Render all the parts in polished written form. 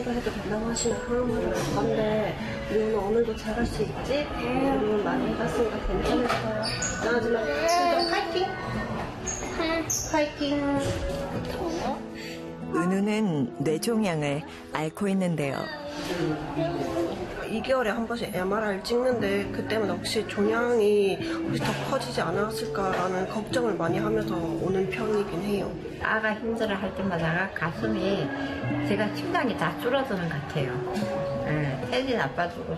오늘도 해도 된다고 하시면 항암을 할 건데 우리 오늘 오늘도 잘할 수 있지? 우리는 많이 해봤으니까 괜찮았어요. 하지만 지금 파이팅! 파이팅! 은우는 뇌종양을 앓고 있는데요. 2개월에 한 번씩 MRI를 찍는데 그때마다 혹시 종양이 혹시 더 커지지 않았을까라는 걱정을 많이 하면서 오는 편이긴 해요. 아가 힘들어 할 때마다 가슴이 제가 심장이 다 줄어드는 것 같아요. 혈이 나빠지고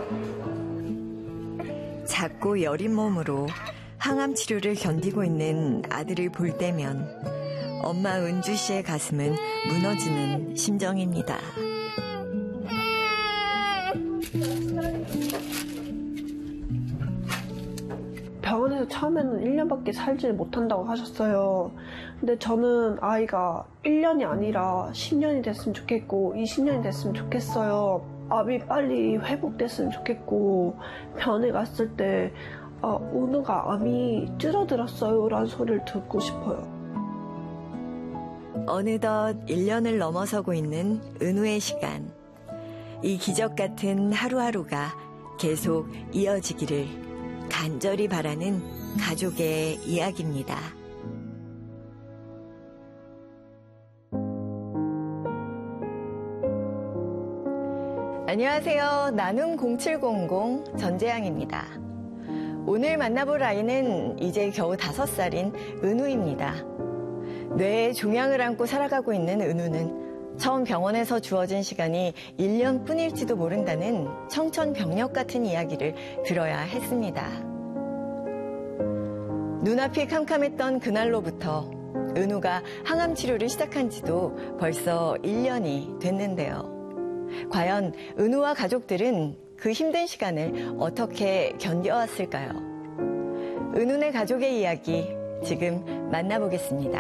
작고 여린 몸으로 항암 치료를 견디고 있는 아들을 볼 때면 엄마 은주 씨의 가슴은 무너지는 심정입니다. 병원에서 처음에는 1년밖에 살지 못한다고 하셨어요. 근데 저는 아이가 1년이 아니라 10년이 됐으면 좋겠고 20년이 됐으면 좋겠어요. 암이 빨리 회복됐으면 좋겠고 병원에 갔을 때 은우가 암이 줄어들었어요 라는 소리를 듣고 싶어요. 어느덧 1년을 넘어서고 있는 은우의 시간. 이 기적 같은 하루하루가 계속 이어지기를 간절히 바라는 가족의 이야기입니다. 안녕하세요. 나눔 0700 전재양입니다. 오늘 만나볼 아이는 이제 겨우 5살인 은우입니다. 뇌에 종양을 안고 살아가고 있는 은우는 처음 병원에서 주어진 시간이 1년뿐일지도 모른다는 청천벽력 같은 이야기를 들어야 했습니다. 눈앞이 캄캄했던 그날로부터 은우가 항암 치료를 시작한 지도 벌써 1년이 됐는데요. 과연 은우와 가족들은 그 힘든 시간을 어떻게 견뎌왔을까요? 은우네 가족의 이야기 지금 만나보겠습니다.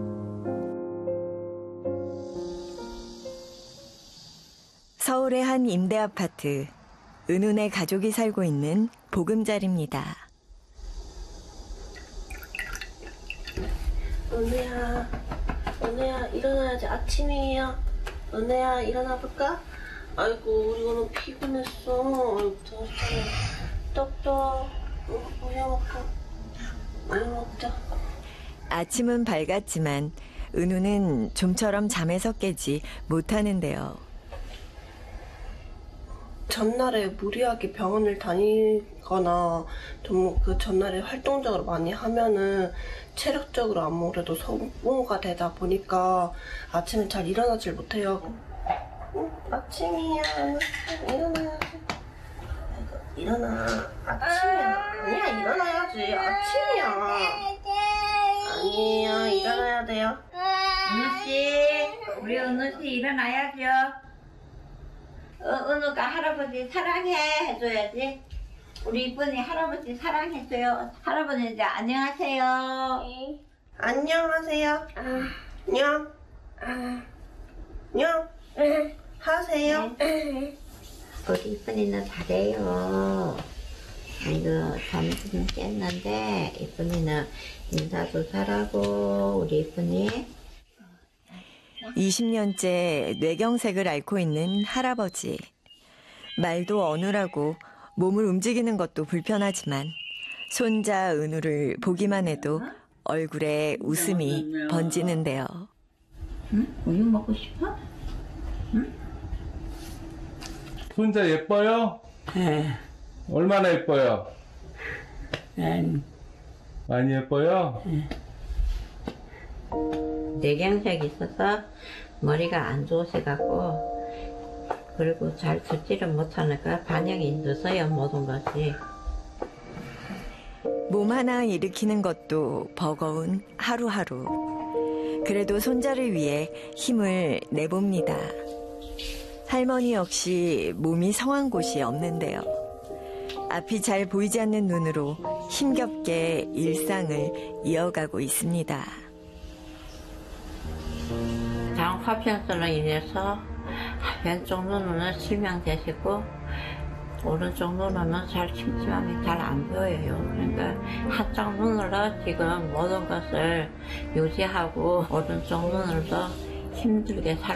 서울의 한 임대 아파트, 은우네 가족이 살고 있는 보금자리입니다. 은우야 일어나야지. 아침이에요. 은우야 일어나 볼까? 아이고 우리 오늘 피곤했어. 아이고 떡떡 우유 먹자. 아침은 밝았지만 은우는 좀처럼 잠에서 깨지 못하는데요. 전날에 무리하게 병원을 다니거나 좀 그 전날에 활동적으로 많이 하면은 체력적으로 아무래도 소모가 되다 보니까 아침에 잘 일어나질 못해요. 아침이야. 일어나야지. 일어나. 아침이야. 아니야 일어나야지. 아침이야. 아니에요. 일어나야 돼요. 은우씨, 우리 은우씨 일어나야죠. 은우가 할아버지 사랑해 해줘야지. 우리 이쁜이 할아버지 사랑해줘요. 할아버지 이제 안녕하세요. 안녕하세요. 안녕. 안녕. 하세요. 우리 이쁜이는 잘해요. 아이고 점심 깼는데 이쁜이는 인사도 잘하고 우리 이쁜이 20년째 뇌경색을 앓고 있는 할아버지. 말도 어눌하고 몸을 움직이는 것도 불편하지만 손자 은우를 보기만 해도 얼굴에 웃음이 번지는데요. 응? 우유 먹고 싶어? 응? 손자 예뻐요? 네. 얼마나 예뻐요? 많이 예뻐요? 뇌경색이 있어서 머리가 안 좋으셔갖고 그리고 잘 듣지를 못하니까 반응이 늦어요 모든 것이. 몸 하나 일으키는 것도 버거운 하루하루. 그래도 손자를 위해 힘을 내봅니다. 할머니 역시 몸이 성한 곳이 없는데요. 앞이 잘 보이지 않는 눈으로 힘겹게 일상을 이어가고 있습니다. 장화편으로 인해서 왼쪽 눈은 실명되시고 오른쪽 눈은 잘 침침함이 잘 안 보여요. 그러니까 한쪽 눈으로 지금 모든 것을 유지하고 오른쪽 눈으로 힘들게 살